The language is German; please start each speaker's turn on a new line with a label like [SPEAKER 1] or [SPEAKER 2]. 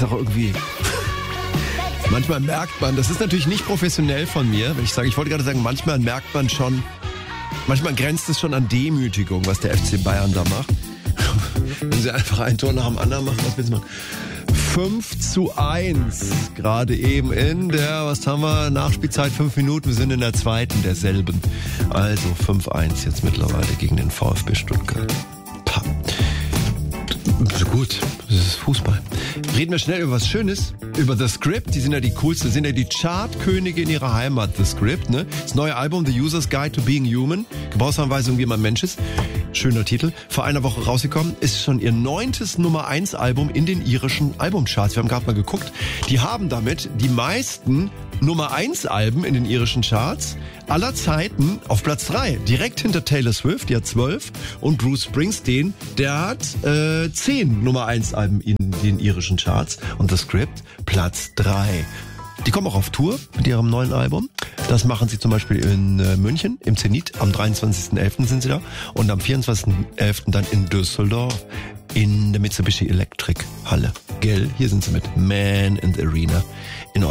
[SPEAKER 1] ist auch irgendwie... Manchmal merkt man, das ist natürlich nicht professionell von mir, wenn ich sage, ich wollte gerade sagen, manchmal merkt man schon, manchmal grenzt es schon an Demütigung, was der FC Bayern da macht. Wenn sie einfach ein Tor nach dem anderen machen, was willst du machen? 5:1, gerade eben in der, was haben wir, Nachspielzeit 5 Minuten, wir sind in der zweiten derselben. Also 5:1 jetzt mittlerweile gegen den VfB Stuttgart. Pah. Gut, das ist Fußball. Reden wir schnell über was Schönes, über The Script, die sind ja die coolsten, sind ja die Chartkönige in ihrer Heimat, The Script, ne? Das neue Album, The User's Guide to Being Human, Gebrauchsanweisung, wie man Mensch ist. Schöner Titel, vor einer Woche rausgekommen, ist schon ihr 9. Nummer 1 Album in den irischen Albumcharts. Wir haben gerade mal geguckt, die haben damit die meisten Nummer 1 Alben in den irischen Charts aller Zeiten auf Platz 3. Direkt hinter Taylor Swift, die hat 12, und Bruce Springsteen, der hat 10 Nummer 1 Alben in den irischen Charts, und The Script Platz 3. Die kommen auch auf Tour mit ihrem neuen Album. Das machen sie zum Beispiel in München, im Zenit. Am 23.11. sind sie da. Und am 24.11. dann in Düsseldorf in der Mitsubishi Electric Halle. Gell, hier sind sie mit Man in the Arena in